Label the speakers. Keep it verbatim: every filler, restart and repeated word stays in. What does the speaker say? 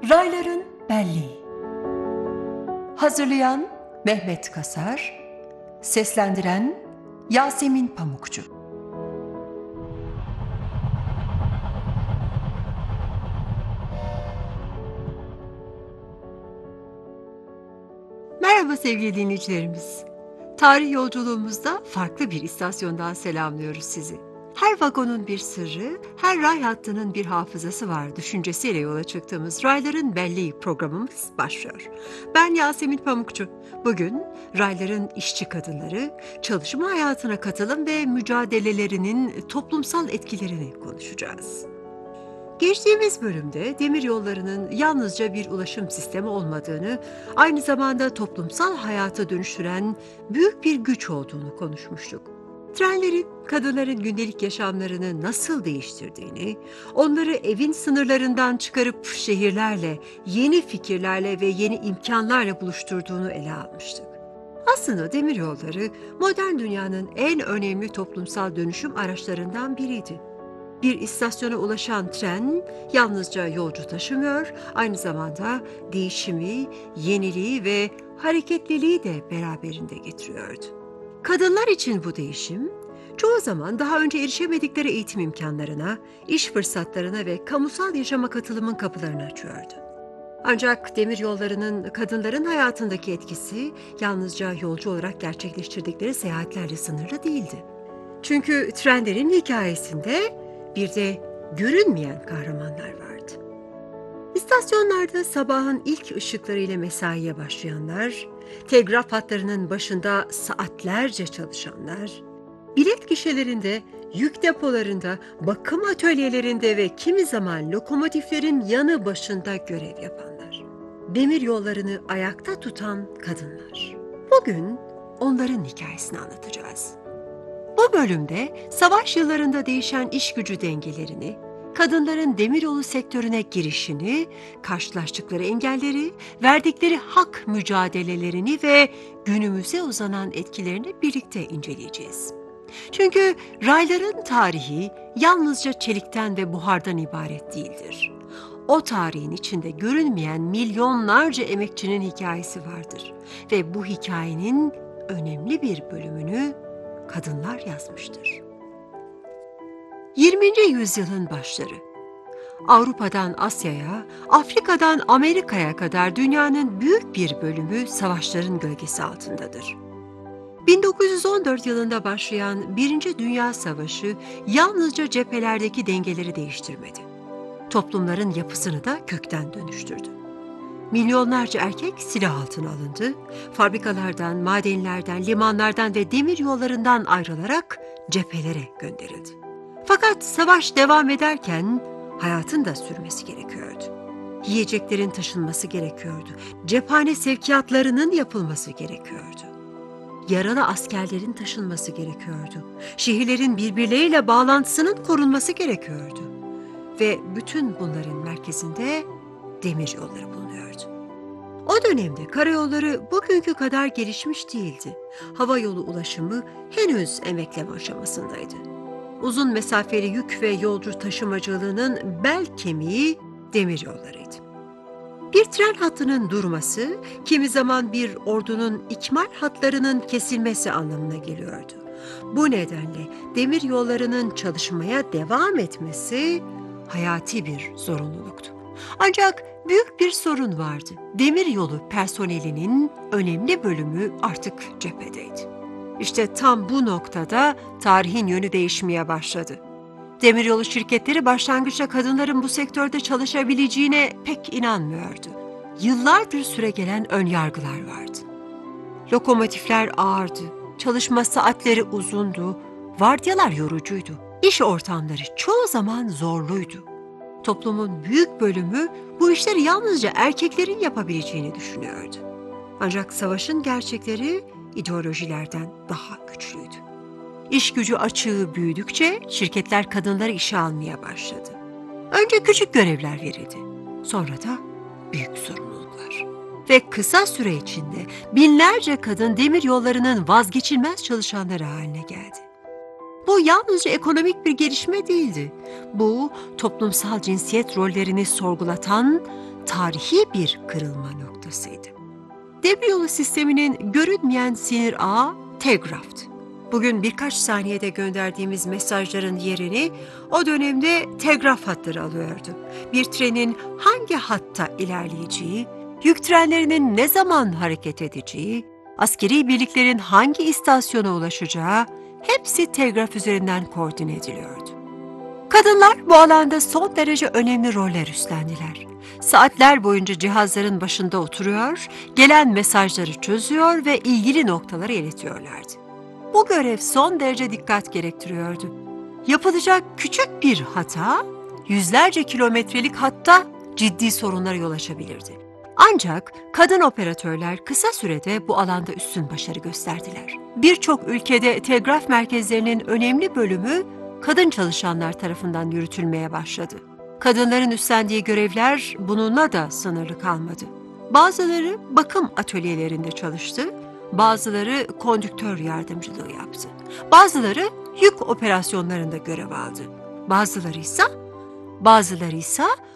Speaker 1: Rayların Belleği. Hazırlayan Mehmet Kasar, seslendiren Yasemin Pamukçu.
Speaker 2: Merhaba sevgili dinleyicilerimiz. Tarih yolculuğumuzda farklı bir istasyondan selamlıyoruz sizi. Her vagonun bir sırrı, her ray hattının bir hafızası var düşüncesiyle yola çıktığımız Rayların Belleği programımız başlıyor. Ben Yasemin Pamukçu. Bugün rayların işçi kadınları, çalışma hayatına katılım ve mücadelelerinin toplumsal etkilerini konuşacağız. Geçtiğimiz bölümde demir yollarının yalnızca bir ulaşım sistemi olmadığını, aynı zamanda toplumsal hayata dönüştüren büyük bir güç olduğunu konuşmuştuk. Trenlerin kadınların gündelik yaşamlarını nasıl değiştirdiğini, onları evin sınırlarından çıkarıp şehirlerle, yeni fikirlerle ve yeni imkanlarla buluşturduğunu ele almıştık. Aslında demir yolları modern dünyanın en önemli toplumsal dönüşüm araçlarından biriydi. Bir istasyona ulaşan tren yalnızca yolcu taşımıyor, aynı zamanda değişimi, yeniliği ve hareketliliği de beraberinde getiriyordu. Kadınlar için bu değişim, çoğu zaman daha önce erişemedikleri eğitim imkanlarına, iş fırsatlarına ve kamusal yaşama katılımın kapılarını açıyordu. Ancak demir yollarının kadınların hayatındaki etkisi yalnızca yolcu olarak gerçekleştirdikleri seyahatlerle sınırlı değildi. Çünkü trenlerin hikayesinde bir de görünmeyen kahramanlar vardı. İstasyonlarda sabahın ilk ışıklarıyla mesaiye başlayanlar, telgraf hatlarının başında saatlerce çalışanlar, bilet gişelerinde, yük depolarında, bakım atölyelerinde ve kimi zaman lokomotiflerin yanı başında görev yapanlar. Demir yollarını ayakta tutan kadınlar. Bugün onların hikayesini anlatacağız. Bu bölümde savaş yıllarında değişen iş gücü dengelerini, kadınların demiryolu sektörüne girişini, karşılaştıkları engelleri, verdikleri hak mücadelelerini ve günümüze uzanan etkilerini birlikte inceleyeceğiz. Çünkü rayların tarihi yalnızca çelikten ve buhardan ibaret değildir. O tarihin içinde görünmeyen milyonlarca emekçinin hikayesi vardır ve bu hikayenin önemli bir bölümünü kadınlar yazmıştır. yirminci yüzyılın başları. Avrupa'dan Asya'ya, Afrika'dan Amerika'ya kadar dünyanın büyük bir bölümü savaşların gölgesi altındadır. bin dokuz yüz on dört yılında başlayan Birinci Dünya Savaşı yalnızca cephelerdeki dengeleri değiştirmedi. Toplumların yapısını da kökten dönüştürdü. Milyonlarca erkek silah altına alındı, fabrikalardan, madenlerden, limanlardan ve demir yollarından ayrılarak cephelere gönderildi. Fakat savaş devam ederken hayatın da sürmesi gerekiyordu. Yiyeceklerin taşınması gerekiyordu, cephane sevkiyatlarının yapılması gerekiyordu. Yaralı askerlerin taşınması gerekiyordu, şehirlerin birbirleriyle bağlantısının korunması gerekiyordu. Ve bütün bunların merkezinde demir yolları bulunuyordu. O dönemde karayolları bugünkü kadar gelişmiş değildi. Hava yolu ulaşımı henüz emekleme aşamasındaydı. Uzun mesafeli yük ve yolcu taşımacılığının bel kemiği demir yollarıydı. Bir tren hattının durması, kimi zaman bir ordunun ikmal hatlarının kesilmesi anlamına geliyordu. Bu nedenle demir yollarının çalışmaya devam etmesi hayati bir zorunluluktu. Ancak büyük bir sorun vardı. Demir yolu personelinin önemli bölümü artık cephedeydi. İşte tam bu noktada tarihin yönü değişmeye başladı. Demiryolu şirketleri başlangıçta kadınların bu sektörde çalışabileceğine pek inanmıyordu. Yıllardır süregelen önyargılar vardı. Lokomotifler ağırdı, çalışma saatleri uzundu, vardiyalar yorucuydu. İş ortamları çoğu zaman zorluydu. Toplumun büyük bölümü bu işleri yalnızca erkeklerin yapabileceğini düşünüyordu. Ancak savaşın gerçekleri ideolojilerden daha güçlüydü. İş gücü açığı büyüdükçe şirketler kadınları işe almaya başladı. Önce küçük görevler verildi, sonra da büyük sorumluluklar. Ve kısa süre içinde binlerce kadın demir yollarının vazgeçilmez çalışanları haline geldi. Bu yalnızca ekonomik bir gelişme değildi. Bu, toplumsal cinsiyet rollerini sorgulatan tarihi bir kırılma noktasıydı. Demiryolu sisteminin görünmeyen sinir ağı telgraftı. Bugün birkaç saniyede gönderdiğimiz mesajların yerini o dönemde telgraf hatları alıyordu. Bir trenin hangi hatta ilerleyeceği, yük trenlerinin ne zaman hareket edeceği, askeri birliklerin hangi istasyona ulaşacağı hepsi telgraf üzerinden koordine ediliyordu. Kadınlar bu alanda son derece önemli roller üstlendiler. Saatler boyunca cihazların başında oturuyor, gelen mesajları çözüyor ve ilgili noktalara iletiyorlardı. Bu görev son derece dikkat gerektiriyordu. Yapılacak küçük bir hata, yüzlerce kilometrelik hatta ciddi sorunlara yol açabilirdi. Ancak kadın operatörler kısa sürede bu alanda üstün başarı gösterdiler. Birçok ülkede telgraf merkezlerinin önemli bölümü kadın çalışanlar tarafından yürütülmeye başladı. Kadınların üstlendiği görevler bununla da sınırlı kalmadı. Bazıları bakım atölyelerinde çalıştı, bazıları kondüktör yardımcılığı yaptı. Bazıları yük operasyonlarında görev aldı. Bazıları ise bazıları ise